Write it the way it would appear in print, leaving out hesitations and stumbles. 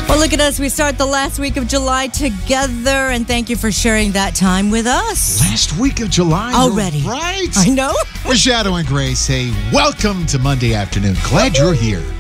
Well, look at us. We start the last week of July together, and thank you for sharing that time with us. Last week of July already. Right. I know. We're Shadow and Grace. Hey, welcome to Monday afternoon. Glad you're here.